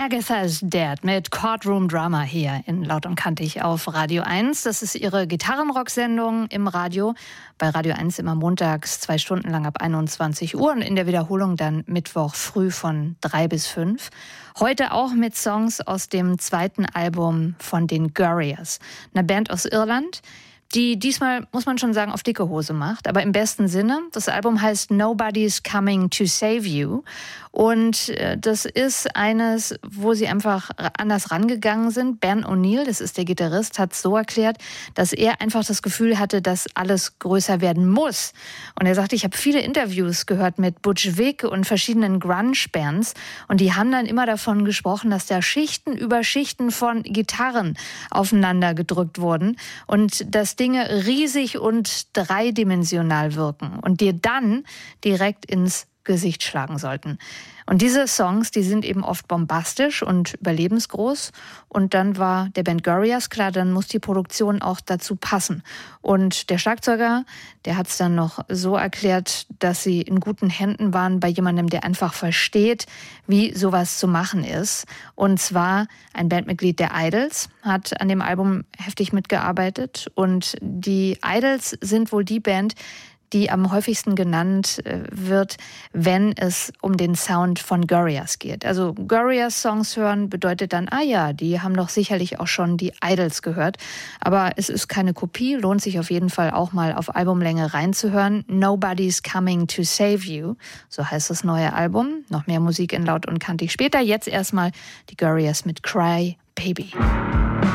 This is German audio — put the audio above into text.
Agatha's Dad mit Courtroom Drama hier in Laut und Kantig auf Radio 1. Das ist ihre Gitarrenrock-Sendung im Radio. Bei Radio 1 immer montags 2 Stunden lang ab 21 Uhr und in der Wiederholung dann Mittwoch früh von 3 bis 5. Heute auch mit Songs aus dem zweiten Album von den Gurriers, einer Band aus Irland, die diesmal, muss man schon sagen, auf dicke Hose macht, aber im besten Sinne. Das Album heißt Nobody's Coming to Save You und das ist eines, wo sie einfach anders rangegangen sind. Ben O'Neill, das ist der Gitarrist, hat es so erklärt, dass er einfach das Gefühl hatte, dass alles größer werden muss. Und er sagte, ich habe viele Interviews gehört mit Butch Vig und verschiedenen Grunge-Bands und die haben dann immer davon gesprochen, dass da Schichten über Schichten von Gitarren aufeinander gedrückt wurden und dass Dinge riesig und dreidimensional wirken und dir dann direkt ins Gesicht schlagen sollten. Und diese Songs, die sind eben oft bombastisch und überlebensgroß. Und dann war der Band Gurriers klar, dann muss die Produktion auch dazu passen. Und der Schlagzeuger, der hat es dann noch so erklärt, dass sie in guten Händen waren bei jemandem, der einfach versteht, wie sowas zu machen ist. Und zwar ein Bandmitglied der Idols, hat an dem Album heftig mitgearbeitet. Und die Idols sind wohl die Band, die am häufigsten genannt wird, wenn es um den Sound von Gurriers geht. Also Gurriers-Songs hören bedeutet dann, die haben doch sicherlich auch schon die Idols gehört. Aber es ist keine Kopie, lohnt sich auf jeden Fall auch mal auf Albumlänge reinzuhören. Nobody's Coming to Save You, so heißt das neue Album. Noch mehr Musik in Laut und Kantig später. Jetzt erstmal die Gurriers mit Cry Baby.